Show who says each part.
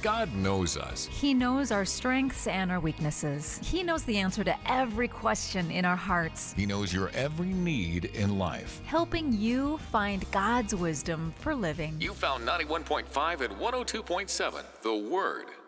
Speaker 1: God knows us.
Speaker 2: He knows our strengths and our weaknesses. He knows the answer to every question in our hearts,
Speaker 1: He knows your every need in life.
Speaker 2: helping you find God's wisdom for living.
Speaker 1: You found 91.5 and 102.7, The Word.